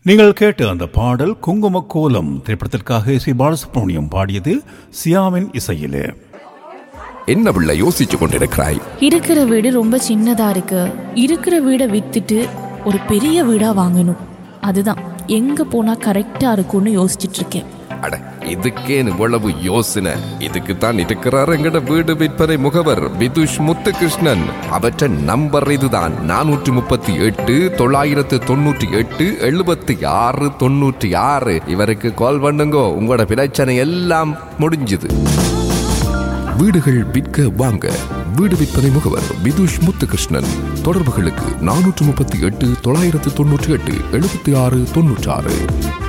நீங்கள் கேட்ட அந்த பாடல் குங்குமக்கோலம் திரைப்படத்திற்காக சி பாலசுப்ரமணியம் பாடியது சியாமின் இசையிலே. என்ன பிள்ளை யோசிச்சு கொண்டிருக்கிறாய்? இருக்கிற வீடு ரொம்ப சின்னதா இருக்கு. இருக்கிற வீடை வித்துட்டு ஒரு பெரிய வீடா வாங்கணும். அதுதான் எங்க போனா கரெக்டா இருக்கும்னு யோசிச்சுட்டு இருக்கேன். அட, இதுக்கே இவ்வளவு யோசனை? இதுக்கு தான் இருக்கிறார் எங்கட வீடு விற்பனை முகவர் விதுஷ் முத்துகிருஷ்ணன். அவற்ற நம்பர் இதுதான் 438-998-76-96. இவருக்கு கால் பண்ணுங்க, உங்களோட பிரச்சனை எல்லாம் முடிஞ்சுது. வீடுகள் விற்க வாங்க வீடு விற்பனை முகவர் விதுஷ் முத்துகிருஷ்ணன். தொடர்புகளுக்கு 438-998-76-96.